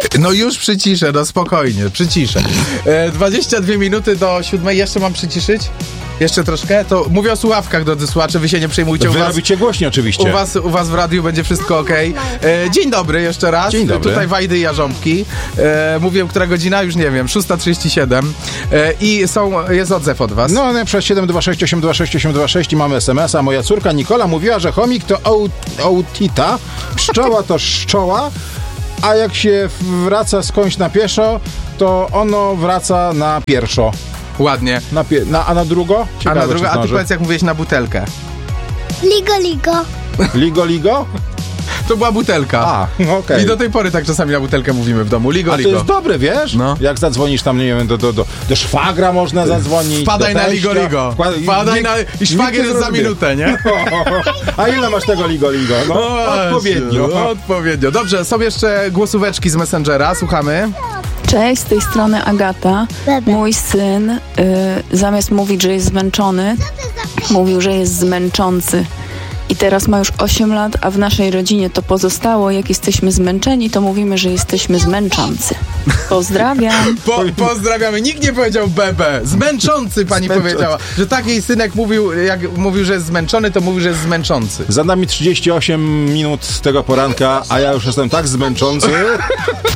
No już przyciszę, no spokojnie, przyciszę. 22 minuty do 7. Jeszcze mam przyciszyć? Jeszcze troszkę? To mówię o słuchawkach, drodzy słuchacze, wy się nie przejmujcie. Wy robicie głośniej oczywiście. U was w radiu będzie wszystko okej. Dzień dobry jeszcze raz. Dzień dobry. Tutaj Wajdy i Jarząbki. Mówię, która godzina? Już nie wiem. 6:37. I jest odzew od was. No, przez 726 826 826 i mamy SMS-a. Moja córka Nikola mówiła, że chomik to autita, pszczoła to szczoła, a jak się wraca skądś na pieszo, to ono wraca na pierwszo. Ładnie. A na drugo? Ciekawe, a na drugo? A ty powiedz, jak mówiłeś na butelkę. Ligo, ligo. Ligo, ligo? To była butelka. A, okej. I do tej pory tak czasami na butelkę mówimy w domu. Ligo, A to ligo. jest dobre, wiesz? No. Jak zadzwonisz tam, nie wiem, do szwagra można zadzwonić. Wpadaj do na teścia. ligo, ligo. Wpadaj na... I szwagier jest za minutę, nie? A ile masz tego ligo, ligo? No, odpowiednio. Odpowiednio. Dobrze, są jeszcze głosóweczki z Messengera. Słuchamy. Cześć, z tej strony Agata. Mój syn zamiast mówić, że jest zmęczony, mówił, że jest zmęczący. I teraz ma już 8 lat, a w naszej rodzinie to pozostało. Jak jesteśmy zmęczeni, to mówimy, że jesteśmy zmęczący. Pozdrawiam. Pozdrawiamy. Nikt nie powiedział bebe. Zmęczący pani powiedziała. Że tak jej synek mówił, jak mówił, że jest zmęczony, to mówił, że jest zmęczący. Za nami 38 minut z tego poranka, a ja już jestem tak zmęczący.